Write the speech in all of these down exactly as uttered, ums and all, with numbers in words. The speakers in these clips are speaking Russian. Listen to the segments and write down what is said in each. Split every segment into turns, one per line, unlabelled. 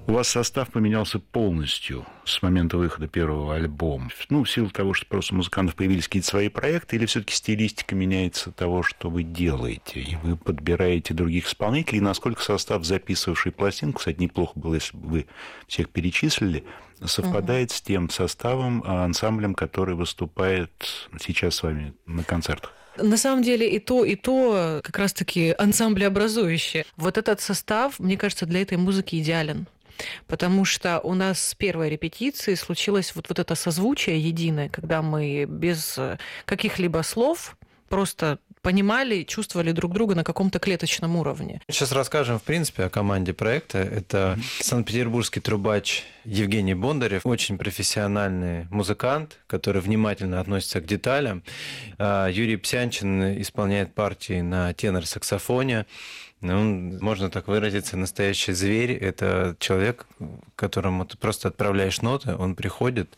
У вас состав поменялся полностью с момента выхода первого альбома. Ну, в силу того, что просто у музыкантов появились какие-то свои проекты, или все-таки стилистика меняется того, что вы делаете, и вы подбираете других исполнителей? И насколько состав, записывавший пластинку, кстати, неплохо было, если бы вы всех перечислили, совпадает угу. с тем составом, ансамблем, который выступает сейчас с вами на концертах?
На самом деле и то, и то как раз-таки ансамблеобразующее. Вот этот состав, мне кажется, для этой музыки идеален. Потому что у нас с первой репетиции случилось вот, вот это созвучие единое, когда мы без каких-либо слов просто понимали, чувствовали друг друга на каком-то клеточном уровне.
Сейчас расскажем, в принципе, о команде проекта. Это санкт-петербургский трубач Евгений Бондарев, очень профессиональный музыкант, который внимательно относится к деталям. Юрий Псянчин исполняет партии на тенор-саксофоне. Он, можно так выразиться, настоящий зверь. Это человек, которому ты просто отправляешь ноты, он приходит,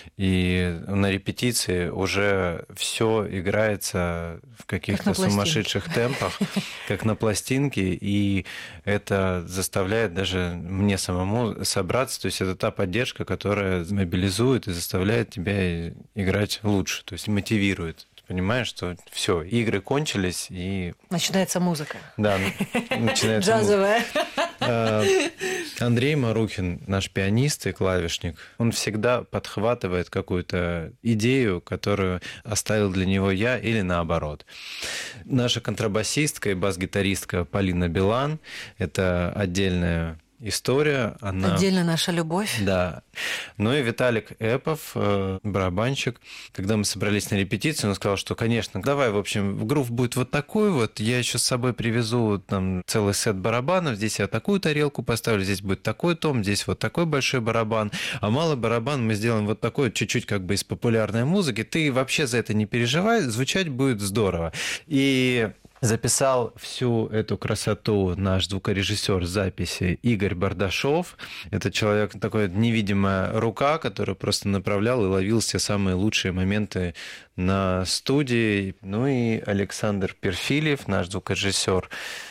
и на репетиции уже все играется в каких-то сумасшедших темпах, как на пластинке, и это заставляет даже мне самому собраться. То есть это та поддержка, которая мобилизует и заставляет тебя играть лучше, то есть мотивирует. Понимаешь, что все, игры кончились, и...
Начинается музыка.
Да, начинается
джазовая.
музыка. Андрей Марухин, наш пианист и клавишник, он всегда подхватывает какую-то идею, которую оставил для него я, или наоборот. Наша контрабасистка и бас-гитаристка Полина Билан – это отдельная история. Она...
Отдельно наша любовь.
Да. Ну и Виталик Эпов, барабанщик. Когда мы собрались на репетицию, он сказал, что, конечно, давай, в общем, грув будет вот такой вот, я еще с собой привезу там целый сет барабанов, здесь я такую тарелку поставлю, здесь будет такой том, здесь вот такой большой барабан, а малый барабан мы сделаем вот такой, чуть-чуть как бы из популярной музыки, ты вообще за это не переживай, звучать будет здорово. И... записал всю эту красоту наш звукорежиссер записи Игорь Бардашов. Это человек, такая невидимая рука, который просто направлял и ловил все самые лучшие моменты на студии. Ну и Александр Перфильев, наш звукорежиссер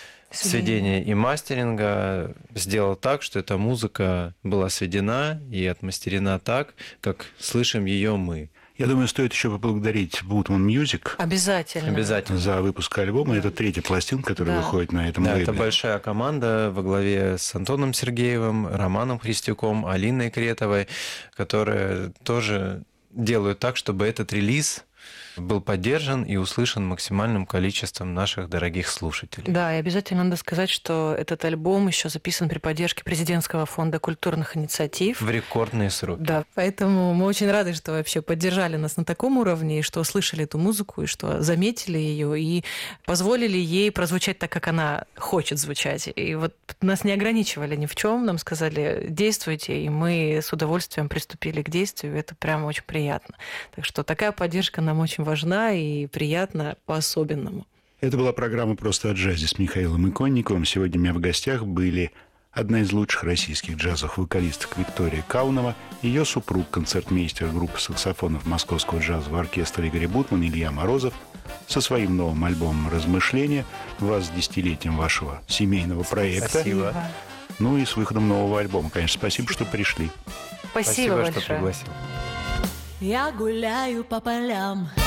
сведения и мастеринга, сделал так, что эта музыка была сведена и отмастерена так, как слышим ее мы.
Я думаю, стоит еще поблагодарить Woodman Music.
Обязательно.
Обязательно.
За выпуск альбома. Да. Это третья пластинка, которая да. выходит на этом
да,
лейбле.
Это большая команда во главе с Антоном Сергеевым, Романом Христюком, Алиной Кретовой, которые тоже делают так, чтобы этот релиз был поддержан и услышан максимальным количеством наших дорогих слушателей.
Да, и обязательно надо сказать, что этот альбом еще записан при поддержке Президентского фонда культурных инициатив.
В рекордные сроки.
Да, поэтому мы очень рады, что вообще поддержали нас на таком уровне, и что услышали эту музыку, и что заметили ее, и позволили ей прозвучать так, как она хочет звучать. И вот нас не ограничивали ни в чем, нам сказали, действуйте, и мы с удовольствием приступили к действию, это прямо очень приятно. Так что такая поддержка нам очень важна и приятна по-особенному.
Это была программа «Просто о джазе» с Михаилом Иконниковым. Сегодня у меня в гостях были одна из лучших российских джазовых вокалисток Виктория Каунова, ее супруг, концертмейстер группы саксофонов Московского джазового оркестра Игорь Бутман, Илья Морозов, со своим новым альбомом «Размышления». Вас с десятилетием вашего семейного проекта.
Спасибо.
Ну и с выходом нового альбома. Конечно, спасибо, что пришли.
Спасибо,
спасибо
большое.
Что пригласил.
Я гуляю по полям,